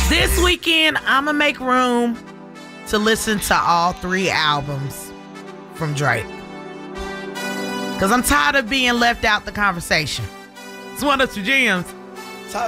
This weekend, I'm going to make room to listen to all 3 albums from Drake. Because I'm tired of being left out the conversation. It's one of the jams.